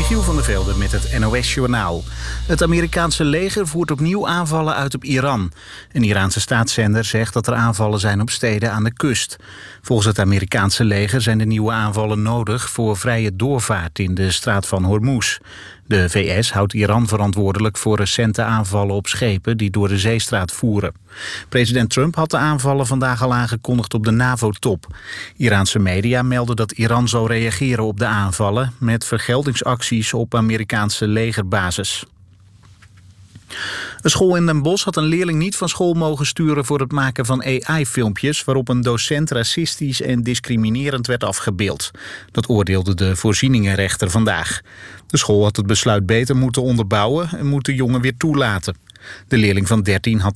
Michiel van der Velde met het NOS-journaal. Het Amerikaanse leger voert opnieuw aanvallen uit op Iran. Een Iraanse staatszender zegt dat er aanvallen zijn op steden aan de kust. Volgens het Amerikaanse leger zijn de nieuwe aanvallen nodig voor vrije doorvaart in de straat van Hormuz. De VS houdt Iran verantwoordelijk voor recente aanvallen op schepen die door de zeestraat voeren. President Trump had de aanvallen vandaag al aangekondigd op de NAVO-top. Iraanse media melden dat Iran zal reageren op de aanvallen met vergeldingsacties op Amerikaanse legerbases. Een school in Den Bosch had een leerling niet van school mogen sturen voor het maken van AI-filmpjes waarop een docent racistisch en discriminerend werd afgebeeld. Dat oordeelde de voorzieningenrechter vandaag. De school had het besluit beter moeten onderbouwen en moet de jongen weer toelaten. De leerling van 13 had